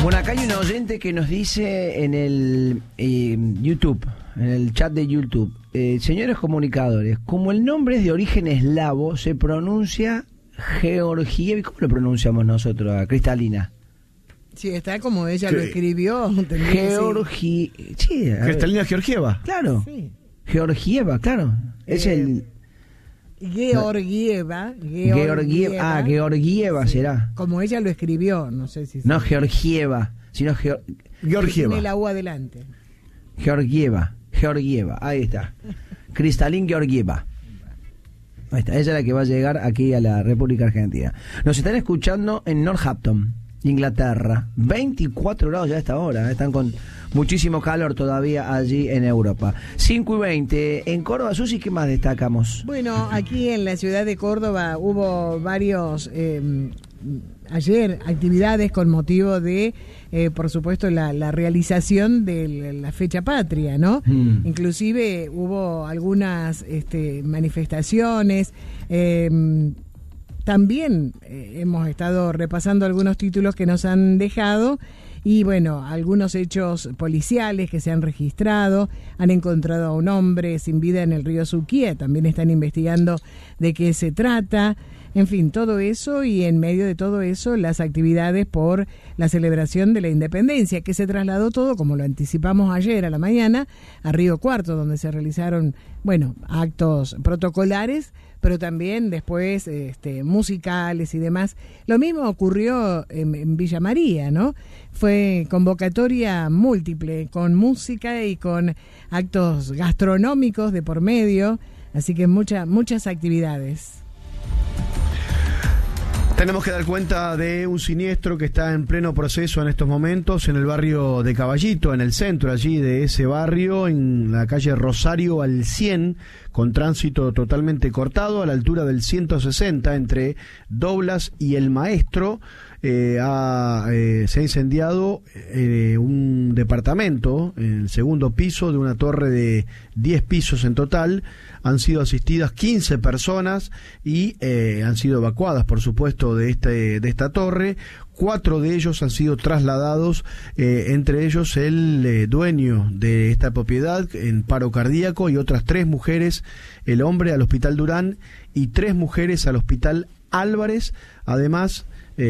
Bueno, acá hay un oyente que nos dice en el YouTube, en el chat de YouTube, señores comunicadores, como el nombre es de origen eslavo, se pronuncia Georgieva. ¿Cómo lo pronunciamos nosotros, Cristalina? Sí, está como ella lo escribió. Cristalina Georgieva. Claro. Sí. Georgieva, claro. Es el... Georgieva. Georgieva sí. Será. Como ella lo escribió, no sé si... No Georgieva, sino Georgieva. Tiene la U adelante. Georgieva, ahí está. Cristalina Georgieva. Ahí está, ella es la que va a llegar aquí a la República Argentina. Nos están escuchando en Northampton, Inglaterra. 24 grados ya a esta hora, están con muchísimo calor todavía allí en Europa. 5:20 en Córdoba. Susi, ¿qué más destacamos? Bueno, aquí en la ciudad de Córdoba hubo varios ayer actividades con motivo de por supuesto la realización de la fecha patria, ¿no? Inclusive hubo algunas manifestaciones. También hemos estado repasando algunos títulos que nos han dejado y bueno, algunos hechos policiales que se han registrado. Han encontrado a un hombre sin vida en el río Suquía, también están investigando de qué se trata. En fin, todo eso, y en medio de todo eso las actividades por la celebración de la independencia, que se trasladó todo, como lo anticipamos ayer a la mañana, a Río Cuarto, donde se realizaron, bueno, actos protocolares, pero también después musicales y demás. Lo mismo ocurrió en Villa María, ¿no? Fue convocatoria múltiple, con música y con actos gastronómicos de por medio, así que muchas actividades. Tenemos que dar cuenta de un siniestro que está en pleno proceso en estos momentos en el barrio de Caballito, en el centro allí de ese barrio, en la calle Rosario al 100, con tránsito totalmente cortado a la altura del 160 entre Doblas y El Maestro. Se ha incendiado un departamento en el segundo piso de una torre de 10 pisos en total. Han sido asistidas 15 personas y han sido evacuadas, por supuesto, de esta torre. 4 de ellos han sido trasladados, entre ellos el dueño de esta propiedad en paro cardíaco, y otras 3 mujeres, el hombre al Hospital Durán y 3 mujeres al Hospital Álvarez. Además,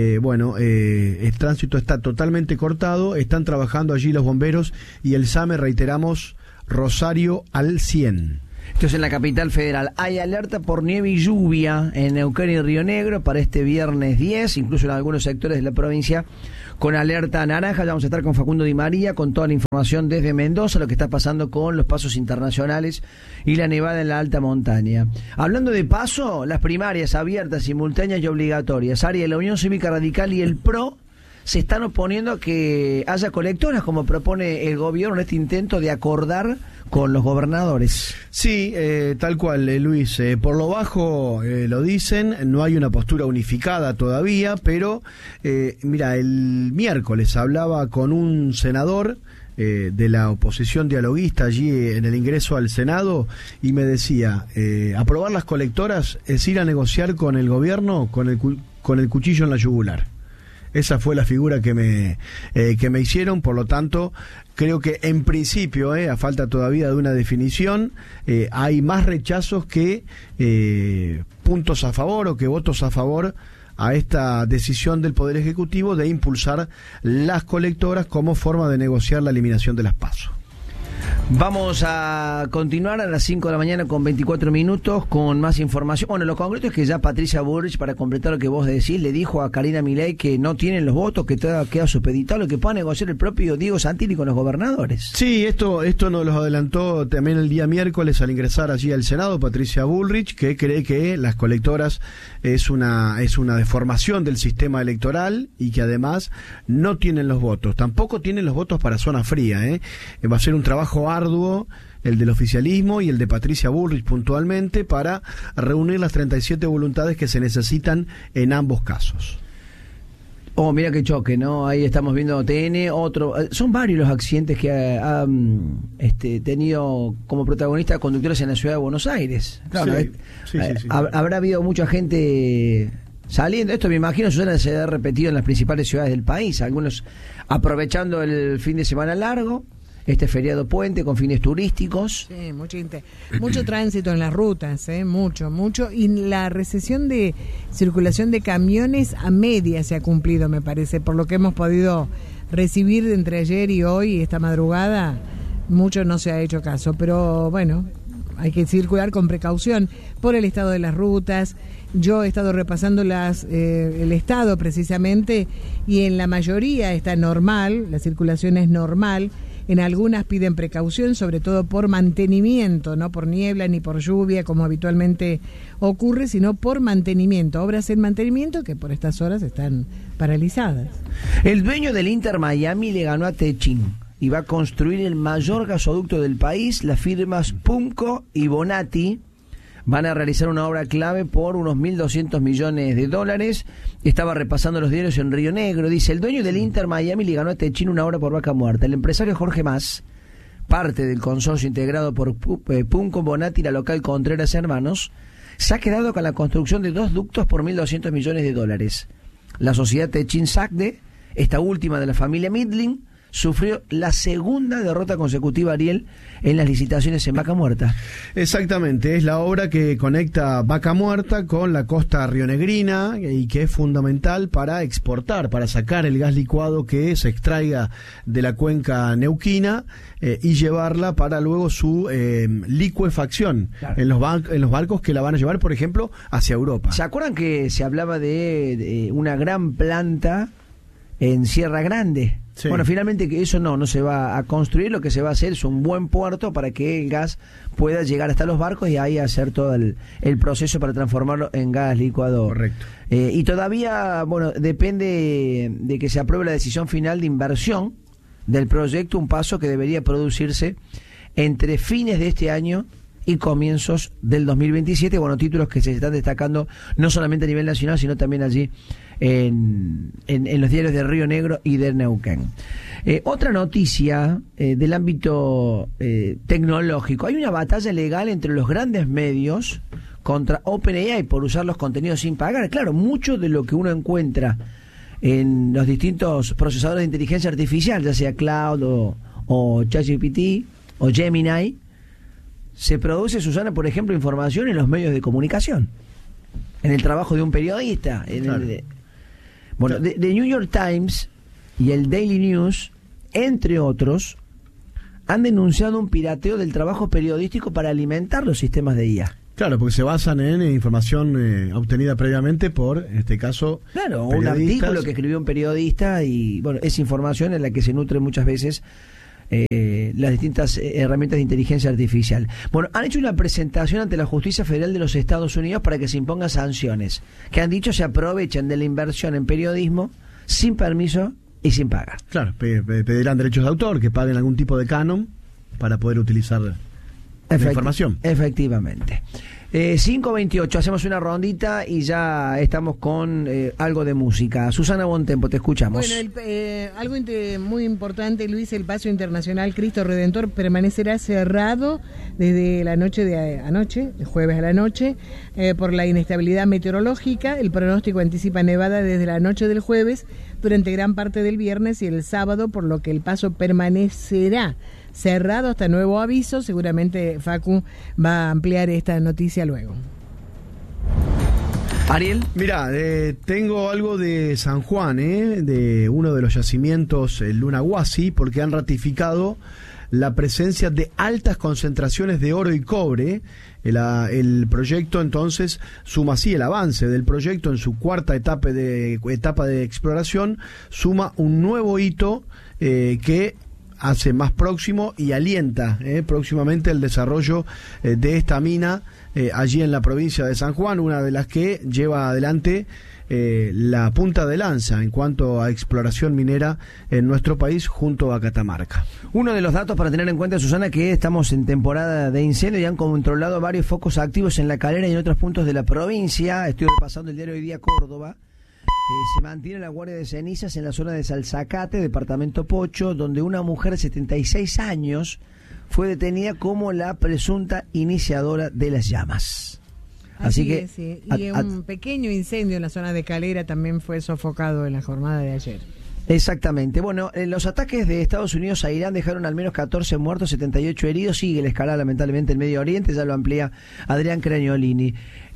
el tránsito está totalmente cortado, están trabajando allí los bomberos y el SAME, reiteramos, Rosario al 100. Esto es en la capital federal. Hay alerta por nieve y lluvia en Neuquén y Río Negro para este viernes 10, incluso en algunos sectores de la provincia con alerta naranja. Ya vamos a estar con Facundo Di María con toda la información desde Mendoza, lo que está pasando con los pasos internacionales y la nevada en la alta montaña. Hablando de paso, las primarias abiertas, simultáneas y obligatorias, área de la Unión Cívica Radical y el PRO se están oponiendo a que haya colectoras, como propone el gobierno en este intento de acordar con los gobernadores. Sí, tal cual, Luis. Por lo bajo lo dicen, no hay una postura unificada todavía, pero mira, el miércoles hablaba con un senador de la oposición dialoguista allí en el ingreso al Senado y me decía, aprobar las colectoras es ir a negociar con el gobierno con el cuchillo en la yugular. Esa fue la figura que me hicieron. Por lo tanto, creo que en principio, a falta todavía de una definición, hay más rechazos que puntos a favor o que votos a favor a esta decisión del Poder Ejecutivo de impulsar las colectoras como forma de negociar la eliminación de las PASO. Vamos a continuar a las 5 de la mañana con 24 minutos con más información. Bueno, lo concreto es que ya Patricia Bullrich, para completar lo que vos decís, le dijo a Karina Milei que no tienen los votos, que todo queda supeditado, lo que pueda negociar el propio Diego Santilli con los gobernadores. Sí, esto nos lo adelantó también el día miércoles al ingresar allí al Senado Patricia Bullrich, que cree que las colectoras es una deformación del sistema electoral y que además no tienen los votos. Tampoco tienen los votos para zona fría. Va a ser un trabajo arduo el del oficialismo y el de Patricia Bullrich puntualmente para reunir las 37 voluntades que se necesitan en ambos casos. Oh, mira qué choque, ¿no? Ahí estamos viendo TN, otro. Son varios los accidentes que han tenido como protagonistas conductores en la ciudad de Buenos Aires. Claro, sí. Habrá habido mucha gente saliendo. Esto me imagino, Susana, se ha repetido en las principales ciudades del país. Algunos aprovechando el fin de semana largo, este feriado puente con fines turísticos. Sí, mucho tránsito en las rutas, mucho. Y la recesión de circulación de camiones a media se ha cumplido, me parece, por lo que hemos podido recibir entre ayer y hoy, esta madrugada, mucho no se ha hecho caso. Pero bueno, hay que circular con precaución por el estado de las rutas. Yo he estado repasando el estado precisamente, y en la mayoría está normal, la circulación es normal. En algunas piden precaución, sobre todo por mantenimiento, no por niebla ni por lluvia, como habitualmente ocurre, sino por mantenimiento, obras en mantenimiento que por estas horas están paralizadas. El dueño del Inter Miami le ganó a Techin y va a construir el mayor gasoducto del país. Las firmas Pumco y Bonatti van a realizar una obra clave por unos 1.200 millones de dólares. Estaba repasando los diarios en Río Negro. Dice, el dueño del Inter Miami le ganó a Techin una obra por vaca muerta. El empresario Jorge Mas, parte del consorcio integrado por Pumco, Bonatti y la local Contreras Hermanos, se ha quedado con la construcción de 2 ductos por 1.200 millones de dólares. La sociedad Techin Sacde, esta última de la familia Midling, sufrió la segunda derrota consecutiva, Ariel, en las licitaciones en Vaca Muerta. Exactamente, es la obra que conecta Vaca Muerta con la costa rionegrina y que es fundamental para exportar, para sacar el gas licuado que se extraiga de la cuenca neuquina y llevarla para luego su licuefacción, claro, en los barcos que la van a llevar, por ejemplo, hacia Europa. ¿Se acuerdan que se hablaba de una gran planta en Sierra Grande? Sí. Bueno, finalmente que eso no se va a construir. Lo que se va a hacer es un buen puerto para que el gas pueda llegar hasta los barcos y ahí hacer todo el proceso para transformarlo en gas licuado. Correcto. Y todavía, bueno, depende de que se apruebe la decisión final de inversión del proyecto, un paso que debería producirse entre fines de este año y comienzos del 2027. Bueno, títulos que se están destacando no solamente a nivel nacional, sino también allí en los diarios de Río Negro y de Neuquén. Otra noticia del ámbito tecnológico. Hay una batalla legal entre los grandes medios contra OpenAI por usar los contenidos sin pagar. Claro, mucho de lo que uno encuentra en los distintos procesadores de inteligencia artificial, ya sea Cloud o ChatGPT o Gemini, se produce, Susana, por ejemplo, información en los medios de comunicación, en el trabajo de un periodista. Claro. Bueno, The New York Times y el Daily News, entre otros, han denunciado un pirateo del trabajo periodístico para alimentar los sistemas de IA. Claro, porque se basan en información obtenida previamente por, en este caso, claro, un artículo que escribió un periodista y, bueno, es información en la que se nutre muchas veces las distintas herramientas de inteligencia artificial. Bueno, han hecho una presentación ante la Justicia Federal de los Estados Unidos para que se impongan sanciones, que han dicho se aprovechan de la inversión en periodismo sin permiso y sin pagar. Claro, pedirán derechos de autor, que paguen algún tipo de canon para poder utilizar la información. Efectivamente. 5:28, hacemos una rondita y ya estamos con algo de música. Susana Bontempo, te escuchamos. Bueno, algo muy importante, Luis, el Paso Internacional Cristo Redentor permanecerá cerrado desde la noche de anoche, el jueves a la noche, por la inestabilidad meteorológica. El pronóstico anticipa nevada desde la noche del jueves durante gran parte del viernes y el sábado, por lo que el paso permanecerá cerrado hasta nuevo aviso. Seguramente Facu va a ampliar esta noticia luego. Ariel. Mira, tengo algo de San Juan, de uno de los yacimientos, el Lunahuasi, porque han ratificado la presencia de altas concentraciones de oro y cobre. El proyecto entonces suma así, el avance del proyecto en su cuarta etapa de exploración suma un nuevo hito que hace más próximo y alienta próximamente el desarrollo de esta mina allí en la provincia de San Juan, una de las que lleva adelante la punta de lanza en cuanto a exploración minera en nuestro país junto a Catamarca. Uno de los datos para tener en cuenta, Susana, que estamos en temporada de incendio y han controlado varios focos activos en La Calera y en otros puntos de la provincia. Estoy repasando el diario Hoy Día Córdoba. Se mantiene la guardia de cenizas en la zona de Salzacate, departamento Pocho, donde una mujer de 76 años fue detenida como la presunta iniciadora de las llamas. Así que es, sí. Y un pequeño incendio en la zona de Calera también fue sofocado en la jornada de ayer. Exactamente. Bueno, los ataques de Estados Unidos a Irán dejaron al menos 14 muertos, 78 heridos. Sigue la escalada, lamentablemente, en Medio Oriente. Ya lo amplía Adrián Craniolini.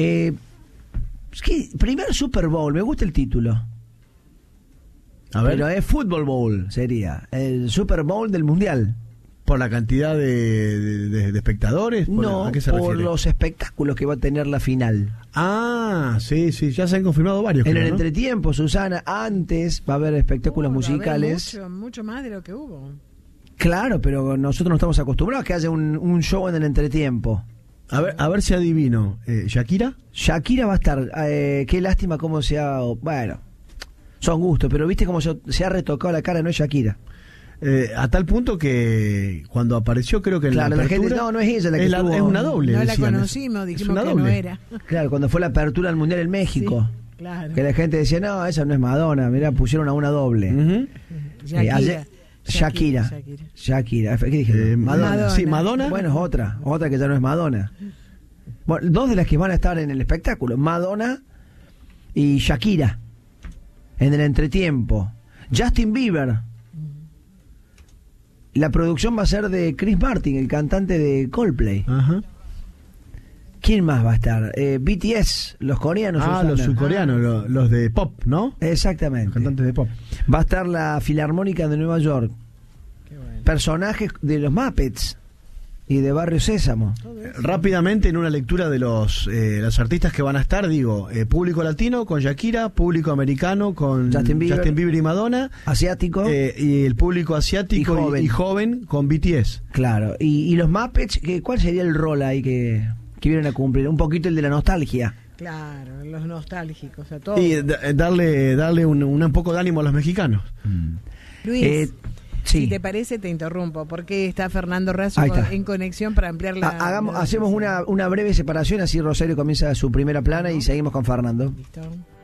Primer Super Bowl, me gusta el título. A ver. Pero es Football Bowl, sería. El Super Bowl del Mundial. ¿Por la cantidad de espectadores? No, ¿A qué se por refiere? los espectáculos que va a tener la final. Ah, sí, ya se han confirmado varios. En creo, el ¿no? entretiempo, Susana, antes va a haber espectáculos musicales. Mucho más de lo que hubo. Claro, pero nosotros no estamos acostumbrados a que haya un show en el entretiempo. A ver si adivino. ¿Shakira? Shakira va a estar. Qué lástima cómo se ha. Bueno, son gustos, pero viste cómo se ha retocado la cara, no es Shakira. A tal punto que cuando apareció, creo que en Claro, la la gente, apertura, no es ella la que estuvo. es una doble. No la decían. conocimos, Es dijimos una que doble. no era. Claro, cuando fue la apertura del Mundial en México. Sí, claro. Que la gente decía, no, esa no es Madonna. Mirá, pusieron a una doble. Ujú. Shakira. ¿Qué dije? Madonna. Sí, Madonna. Bueno, es otra que ya no es Madonna. Bueno, dos de las que van a estar en el espectáculo, Madonna y Shakira, en el entretiempo. Justin Bieber. La producción va a ser de Chris Martin, el cantante de Coldplay. Ajá. ¿Quién más va a estar? BTS, los coreanos. Ah, Susana. los surcoreanos, los de pop, ¿no? Exactamente. Los cantantes de pop. Va a estar la Filarmónica de Nueva York. Qué bueno. Personajes de los Muppets y de Barrio Sésamo. Rápidamente, en una lectura de los artistas que van a estar, digo, público latino con Shakira, público americano con Justin Bieber y Madonna, Asiático. y el público asiático Y y joven con BTS. Claro. Y los Muppets, ¿cuál sería el rol ahí que vienen a cumplir? Un poquito el de la nostalgia. Claro, los nostálgicos, a todos. Y darle un poco de ánimo a los mexicanos. Luis, sí. si te parece, te interrumpo, porque está Fernando Razo Ahí está. en conexión para ampliar la... Hacemos una breve separación, así Rosario comienza su primera plana y seguimos con Fernando. Listo.